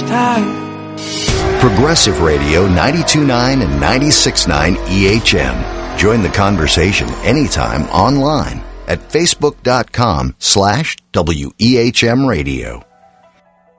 time. Progressive Radio 92.9 and 96.9 EHM. Join the conversation anytime online at facebook.com/WEHM Radio.